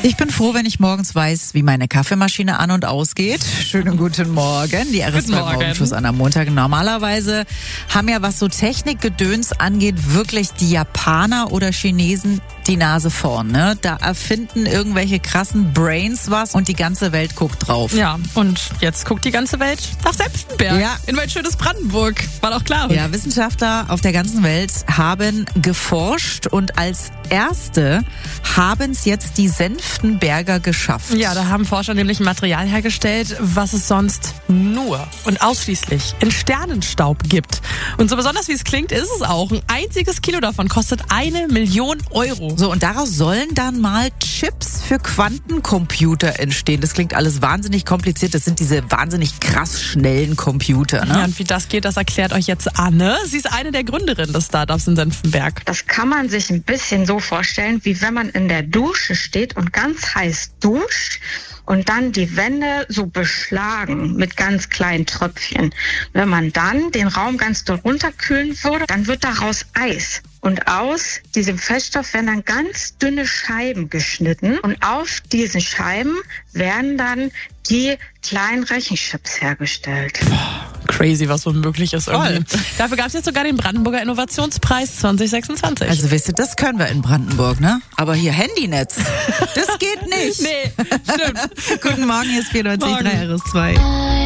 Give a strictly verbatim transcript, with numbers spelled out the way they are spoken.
Ich bin froh, wenn ich morgens weiß, wie meine Kaffeemaschine an- und ausgeht. Schönen guten Morgen. Die R S zwei Morgenschuss an am Montag. Normalerweise haben ja, was so Technikgedöns angeht, wirklich die Japaner oder Chinesen die Nase vorn. Ne? Da erfinden irgendwelche krassen Brains was und die ganze Welt guckt drauf. Ja, und jetzt guckt die ganze Welt nach Senftenberg. Ja. In mein schönes Brandenburg. War doch klar. Ja, Wissenschaftler auf der ganzen Welt haben geforscht und als erste haben es jetzt die Senftenberger geschafft. Ja, da haben Forscher nämlich ein Material hergestellt, was es sonst nur und ausschließlich in Sternenstaub gibt. Und so besonders wie es klingt, ist es auch. Ein einziges Kilo davon kostet eine Million Euro. So, und daraus sollen dann mal Chips für Quantencomputer entstehen. Das klingt alles wahnsinnig kompliziert. Das sind diese wahnsinnig krass schnellen Computer. Ne? Ja, und wie das geht, das erklärt euch jetzt Anne. Sie ist eine der Gründerinnen des Startups in Senftenberg. Das kann man sich ein bisschen so vorstellen, wie wenn man in der Dusche steht und ganz heiß duscht und dann die Wände so beschlagen mit ganz kleinen Tröpfchen. Wenn man dann den Raum ganz doll runterkühlen würde, dann wird daraus Eis. Und aus diesem Feststoff werden dann ganz dünne Scheiben geschnitten und auf diesen Scheiben werden dann die kleinen Rechenchips hergestellt. Crazy, was so möglich ist. Voll. Dafür gab es jetzt sogar den Brandenburger Innovationspreis zwanzig sechsundzwanzig. Also wisst ihr, das können wir in Brandenburg, ne? Aber hier Handynetz, das geht nicht. Nee, stimmt. Guten Morgen, hier ist vierundneunzig Komma drei R S zwei.